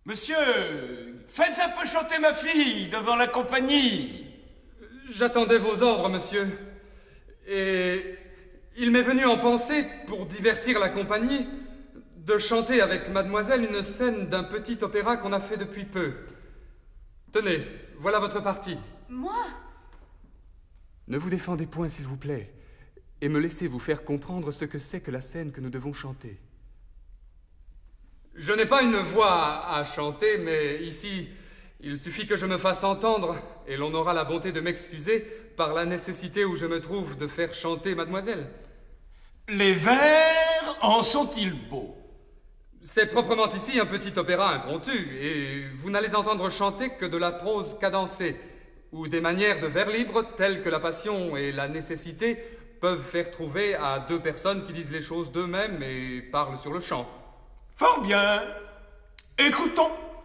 Monsieur, faites un peu chanter ma fille devant la compagnie. J'attendais vos ordres, monsieur. Et il m'est venu en pensée, pour divertir la compagnie, de chanter avec mademoiselle une scène d'un petit opéra qu'on a fait depuis peu. Tenez, voilà votre partie. Moi? Ne vous défendez point, s'il vous plaît, et me laissez vous faire comprendre ce que c'est que la scène que nous devons chanter. Je n'ai pas une voix à chanter, mais ici, il suffit que je me fasse entendre, et l'on aura la bonté de m'excuser par la nécessité où je me trouve de faire chanter mademoiselle. Les vers en sont-ils beaux? C'est proprement ici un petit opéra impromptu, et vous n'allez entendre chanter que de la prose cadencée, ou des manières de vers libres telles que la passion et la nécessité peuvent faire trouver à deux personnes qui disent les choses d'eux-mêmes et parlent sur le champ. Fort bien. Écoutons.